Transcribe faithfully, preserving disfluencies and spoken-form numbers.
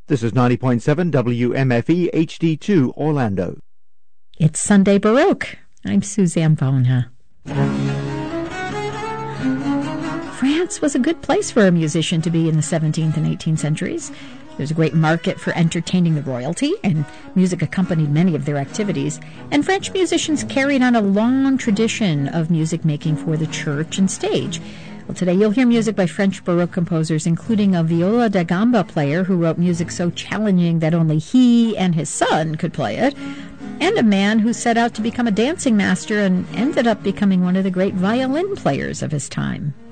This is ninety point seven W M F E H D two Orlando. It's Sunday Baroque. I'm Suzanne Bona. France was a good place for a musician to be in the seventeenth and eighteenth centuries. There's a great market for entertaining the royalty, and music accompanied many of their activities. And French musicians carried on a long tradition of music making for the church and stage. Well, today you'll hear music by French Baroque composers, including a viola da gamba player who wrote music so challenging that only he and his son could play it, and a man who set out to become a dancing master and ended up becoming one of the great violin players of his time.